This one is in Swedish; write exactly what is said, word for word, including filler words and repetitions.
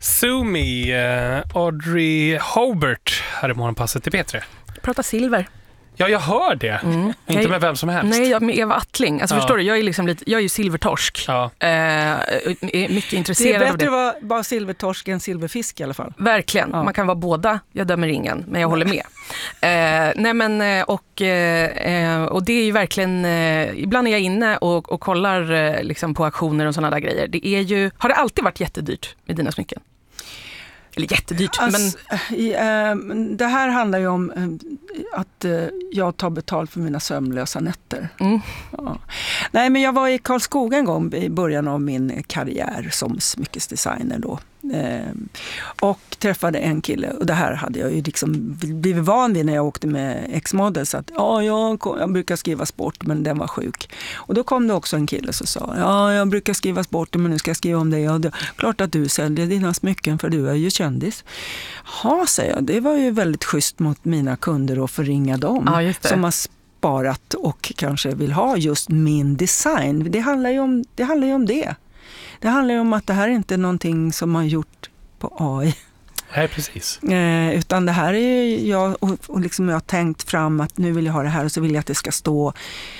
Sue Me, uh, Audrey Hobart hade morgonpasset till P tre. Prata silver. Ja, jag hör det. Mm. Inte med vem som helst. Nej, jag med Eva Attling. Alltså ja. förstår du, jag är liksom lite, jag är ju silvertorsk. Ja. Eh, är mycket intresserad av det. Det är bättre att vara bara silvertorsk än silverfisk i alla fall. Verkligen. Ja. Man kan vara båda. Jag dömer ingen, men jag håller med. eh, nej men och eh, och det är ju verkligen eh, ibland är jag inne och, och kollar eh, liksom på auktioner och såna där grejer. Det är ju, har det alltid varit jättedyrt med dina smycken? Eller jättedyrt, alltså, men... I, äh, det här handlar ju om äh, att äh, jag tar betalt för mina sömnlösa nätter. Mm. Ja. Nej, men jag var i Karlskoga en gång i början av min karriär som smyckesdesigner då. Eh, och träffade en kille, och det här hade jag ju liksom blivit van vid när jag åkte med X-model, så att ja, jag, jag brukar skriva sport, men den var sjuk. Och då kom det också en kille som sa, ja, jag brukar skriva sport, men nu ska jag skriva om dig. Ja, det, klart att du säljer dina smycken, för du är ju kändis. Ja, säger jag, det var ju väldigt schysst mot mina kunder och förringa dem, ja, just det. Som har sparat och kanske vill ha just min design. Det handlar ju om det. Handlar ju om det. Det handlar ju om att det här är inte någonting som man gjort på A I. Nej, precis. Eh, utan det här är jag, och, och liksom jag har tänkt fram att nu vill jag ha det här, och så vill jag att det ska stå